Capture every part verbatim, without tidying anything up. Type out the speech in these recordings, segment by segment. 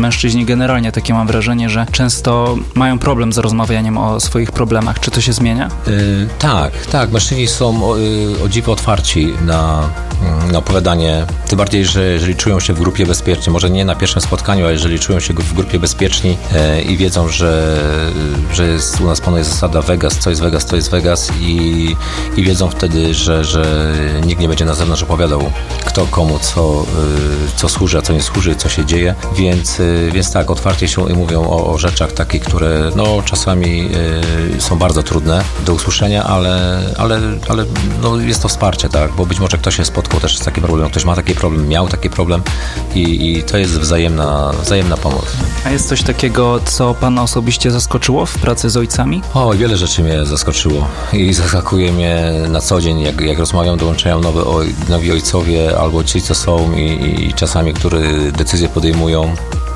mężczyźni generalnie takie mam wrażenie, że często mają problem z rozmawianiem o swoich problemach. Czy to się zmienia? Yy, tak, tak. Mężczyźni są o, yy, o dziwo otwarci na, na opowiadanie. Tym bardziej, że jeżeli czują się w grupie bezpiecznie, może nie na pierwszym spotkaniu, ale jeżeli czują się w grupie bezpieczni yy, i wiedzą, że, że jest, u nas panuje zasada Vegas, co jest Vegas, to jest Vegas i, i wiedzą wtedy, że, że nikt nie będzie na zewnątrz opowiadał, kto komu co, yy, co służy, a co nie służy, co się dzieje. Więc, yy, więc tak, otwarcie się i mówią o, o rzeczach takich, które no, czasami yy, są bardzo trudne do usłyszenia, ale, ale, ale no, jest to wsparcie, tak, bo być może ktoś się spotkał też z takim problemem, ktoś ma taki problem, miał taki problem i, i to jest wzajemna, wzajemna pomoc. A jest coś takiego, co pana osobiście zaskoczyło w pracy z ojcami? O, wiele rzeczy mnie zaskoczyło i zaskakuje mnie na co dzień, jak, jak rozmawiam, dołączają nowe oj, nowi ojcowie albo ci, co są i, i czasami, które decyzje podejmują,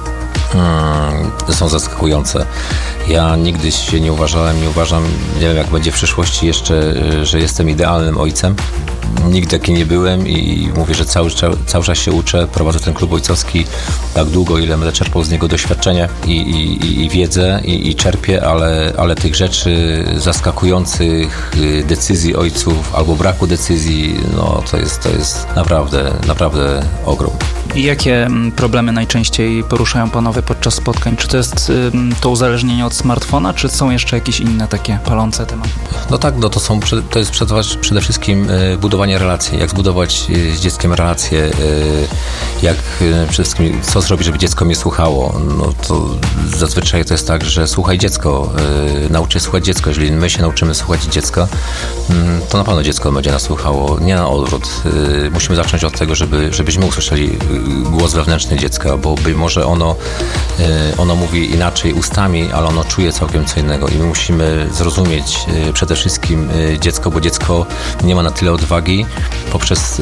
Hmm, są zaskakujące. Ja nigdy się nie uważałem, nie uważam, nie wiem jak będzie w przyszłości jeszcze, że jestem idealnym ojcem. Nigdy taki nie byłem i mówię, że cały, cały czas się uczę. Prowadzę ten klub ojcowski tak długo, ile będę czerpał z niego doświadczenie i, i, i wiedzę i, i czerpię, ale, ale tych rzeczy zaskakujących, decyzji ojców albo braku decyzji, no to jest, to jest naprawdę, naprawdę ogrom. I jakie problemy najczęściej poruszają panowie podczas spotkań? Czy to jest to uzależnienie od smartfona, czy są jeszcze jakieś inne takie palące tematy? No tak, no to są, to jest przede wszystkim budowanie relacji, jak zbudować z dzieckiem relacje, jak przede wszystkim co zrobić, żeby dziecko mnie słuchało. No to zazwyczaj to jest tak, że słuchaj dziecko, naucz się słuchać dziecko. Jeżeli my się nauczymy słuchać dziecka, to na pewno dziecko będzie nas słuchało, nie na odwrót. Musimy zacząć od tego, żeby, żebyśmy usłyszeli głos wewnętrzny dziecka, bo być może ono, ono mówi inaczej ustami, ale ono czuje całkiem co innego i my musimy zrozumieć przede wszystkim dziecko, bo dziecko nie ma na tyle odwagi poprzez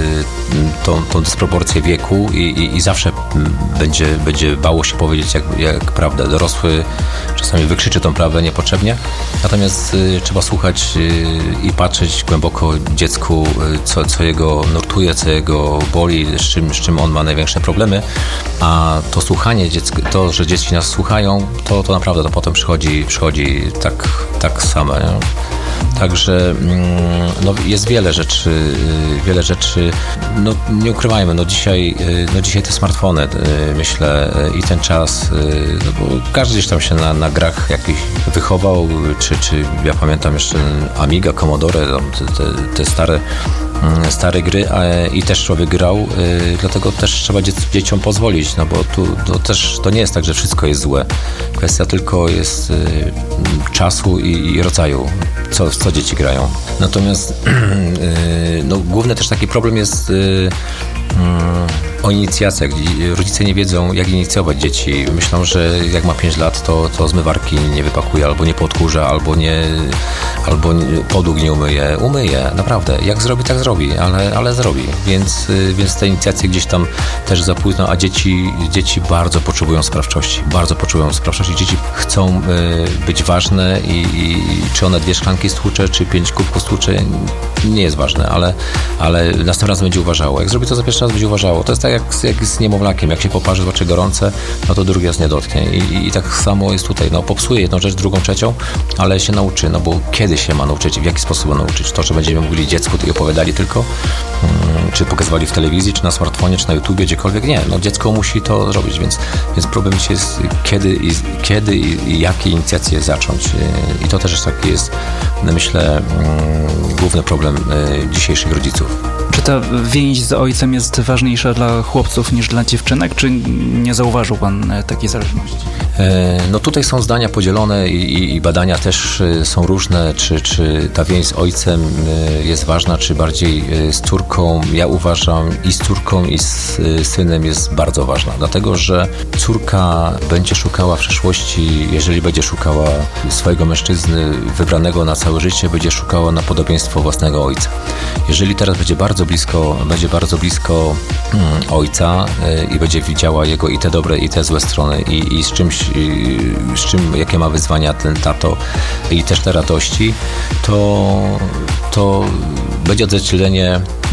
tą, tą dysproporcję wieku i, i, i zawsze będzie, będzie bało się powiedzieć jak, jak prawdę. Dorosły czasami wykrzyczy tą prawdę niepotrzebnie, natomiast trzeba słuchać i patrzeć głęboko dziecku, co, co jego nurtuje, co jego boli, z czym, z czym on ma największe problemy, a to słuchanie, dziecka, to, że dzieci nas słuchają, to, to naprawdę to potem przychodzi, przychodzi tak, tak samo. Nie? Także no, jest wiele rzeczy, wiele rzeczy, no nie ukrywajmy, no dzisiaj, no dzisiaj te smartfony, myślę, i ten czas, no bo każdy gdzieś tam się na, na grach jakichś wychował, czy, czy ja pamiętam jeszcze Amiga, Commodore, te, te, te stare stare gry a, i też człowiek grał, y, dlatego też trzeba dziec, dzieciom pozwolić, no bo tu to też to nie jest tak, że wszystko jest złe. Kwestia tylko jest y, czasu i, i rodzaju, co, co dzieci grają. Natomiast y, no, główny też taki problem jest y, y, o inicjacjach. Rodzice nie wiedzą, jak inicjować dzieci. Myślą, że jak ma pięć lat, to, to zmywarki nie wypakuje, albo nie podkurza, albo nie, albo podłóg nie umyje. Umyje, naprawdę. Jak zrobi, tak zrobi, ale, ale zrobi. Więc, więc te inicjacje gdzieś tam też za późno, a dzieci, dzieci bardzo potrzebują sprawczości. Bardzo potrzebują sprawczości. Dzieci chcą y, być ważne i, i czy one dwie szklanki stłucze, czy pięć kubków stłucze, nie jest ważne, ale, ale następnym razem będzie uważało. Jak zrobi to za pierwszy raz, będzie uważało. To jest tak jak, jak z niemowlakiem. Jak się poparzy, zobaczy gorące, no to drugi raz nie dotknie. I, i tak samo jest tutaj. No, popsuje jedną rzecz, drugą, trzecią, ale się nauczy. No bo kiedy się ma nauczyć? W jaki sposób ma nauczyć? To, że będziemy mówili dziecku i opowiadali tylko, hmm, czy pokazywali w telewizji, czy na smartfonie, czy na YouTubie, gdziekolwiek. Nie. No dziecko musi to zrobić, więc, więc problem dzisiaj jest kiedy i, kiedy i, i jakie inicjacje zacząć. I to też jest taki jest, myślę, hmm, główny problem y, dzisiejszych rodziców. Czy ta więź z ojcem jest ważniejsza dla chłopców niż dla dziewczynek, czy nie zauważył pan takiej zależności? No tutaj są zdania podzielone i, i badania też są różne, czy, czy ta więź z ojcem jest ważna, czy bardziej z córką. Ja uważam i z córką, i z synem jest bardzo ważna, dlatego że córka będzie szukała w przyszłości, jeżeli będzie szukała swojego mężczyzny wybranego na całe życie, będzie szukała na podobieństwo własnego ojca. Jeżeli teraz będzie bardzo blisko, będzie bardzo blisko mm, ojca y, i będzie widziała jego i te dobre, i te złe strony i, i z czymś, y, z czym, jakie ma wyzwania ten tato i też te radości, to, to będzie odzwierciedlenie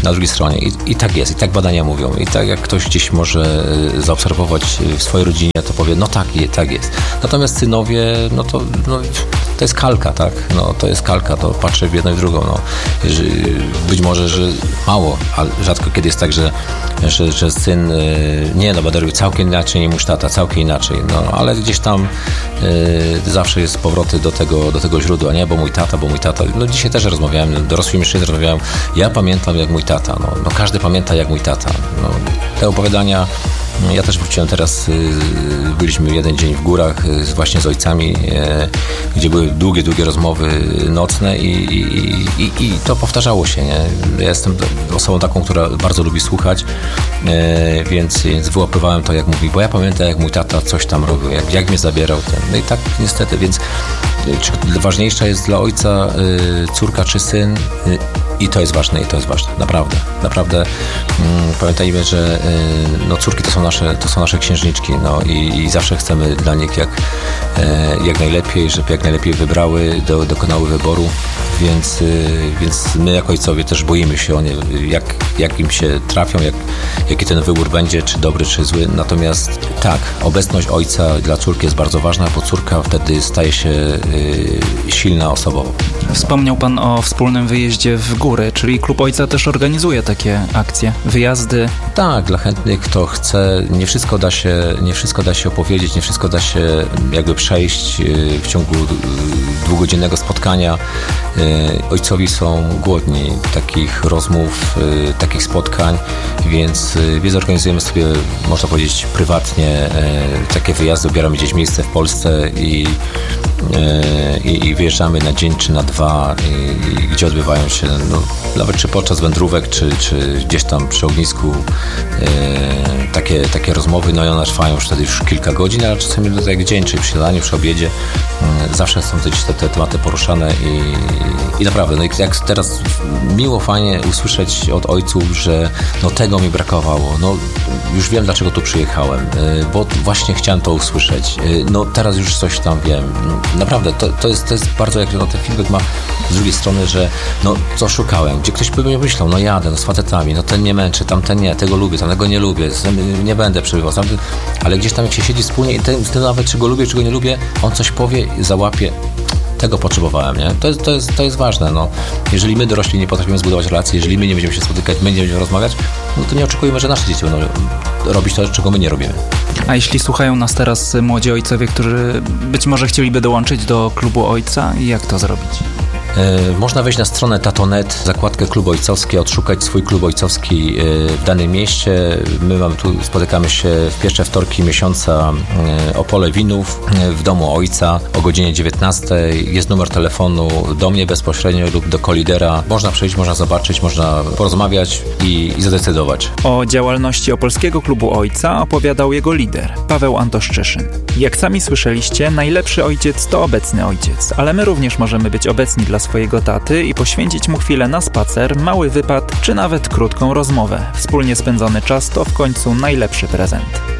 na drugiej stronie. I, i tak jest, i tak badania mówią. I tak jak ktoś gdzieś może zaobserwować w swojej rodzinie, to powie, no tak, tak jest. Natomiast synowie, no to no, to jest kalka, tak? No to jest kalka, to patrzę w jedną i w drugą. No. Być może, że mało, ale rzadko kiedy jest tak, że, że, że syn nie, no będę robił całkiem inaczej niż tata, całkiem inaczej. No ale gdzieś tam y, zawsze jest powroty do tego, do tego źródła, nie? Bo mój tata, bo mój tata. No dzisiaj też rozmawiałem, dorosły mężczyźni rozmawiałem, ja pamiętam jak mój tata. No, no każdy pamięta jak mój tata. No, te opowiadania. Ja też wróciłem teraz, byliśmy jeden dzień w górach właśnie z ojcami, gdzie były długie, długie rozmowy nocne i, i, i, i to powtarzało się, nie? Ja jestem osobą taką, która bardzo lubi słuchać, więc, więc wyłapywałem to, jak mówi, bo ja pamiętam, jak mój tata coś tam robił, jak, jak mnie zabierał. Ten. No i tak niestety, więc czy ważniejsza jest dla ojca córka czy syn? I to jest ważne, i to jest ważne, naprawdę. Naprawdę mm, pamiętajmy, że y, no, córki to są nasze, to są nasze księżniczki, no i, i zawsze chcemy dla nich jak, e, jak najlepiej, żeby jak najlepiej wybrały, do, dokonały wyboru, więc, y, więc my jako ojcowie też boimy się o nie, jak, jak im się trafią, jak, jaki ten wybór będzie, czy dobry, czy zły. Natomiast tak, obecność ojca dla córki jest bardzo ważna, bo córka wtedy staje się y, silna osobowo. Wspomniał Pan o wspólnym wyjeździe w góry, czyli Klub Ojca też organizuje takie akcje, wyjazdy. Tak, dla chętnych, kto chce. Nie wszystko da się, nie wszystko da się opowiedzieć, nie wszystko da się jakby przejść w ciągu dwugodzinnego spotkania. Ojcowi są głodni takich rozmów, takich spotkań, więc, więc organizujemy sobie, można powiedzieć, prywatnie takie wyjazdy, ubieramy gdzieś miejsce w Polsce i, i, i wyjeżdżamy na dzień czy na dwa, i, i gdzie odbywają się, no, nawet czy podczas wędrówek, czy, czy gdzieś tam przy ognisku takie, takie rozmowy, no i one trwają już wtedy już kilka godzin, ale czasami do tego dzień, czy przy śniadaniu, przy obiedzie, zawsze są gdzieś te, te tematy poruszane i, i naprawdę, no i jak teraz miło, fajnie usłyszeć od ojców, że no tego mi brakowało, no już wiem, dlaczego tu przyjechałem, bo właśnie chciałem to usłyszeć, no teraz już coś tam wiem. Naprawdę, to, to, jest, to jest bardzo, jak no, ten feedback ma z drugiej strony, że no co szukałem, gdzie ktoś by mnie myślał, no jadę, no z facetami, no ten nie męczy, tamten nie, tego lubię, tamtego nie lubię, nie będę przebywał, tamten, ale gdzieś tam jak się siedzi wspólnie i ten, ten nawet czy go lubię, czy go nie lubię, on coś powie, załapie. Tego potrzebowałem, nie? To jest, to jest, to jest ważne, no. Jeżeli my dorośli nie potrafimy zbudować relacji, jeżeli my nie będziemy się spotykać, my nie będziemy rozmawiać, no to nie oczekujemy, że nasze dzieci będą robić to, czego my nie robimy. A jeśli słuchają nas teraz młodzi ojcowie, którzy być może chcieliby dołączyć do Klubu Ojca, jak to zrobić? Można wejść na stronę tato kropka net, zakładkę Klub Ojcowski, odszukać swój klub ojcowski w danym mieście. My mamy tu, spotykamy się w pierwsze wtorki miesiąca Opole Winów w domu ojca o godzinie dziewiętnastej. Jest numer telefonu do mnie bezpośrednio lub do kolidera. Można przyjść, można zobaczyć, można porozmawiać i, i zadecydować. O działalności Opolskiego Klubu Ojca opowiadał jego lider, Paweł Antoszczyszyn. Jak sami słyszeliście, najlepszy ojciec to obecny ojciec, ale my również możemy być obecni dla swojego taty i poświęcić mu chwilę na spacer, mały wypad, czy nawet krótką rozmowę. Wspólnie spędzony czas to w końcu najlepszy prezent.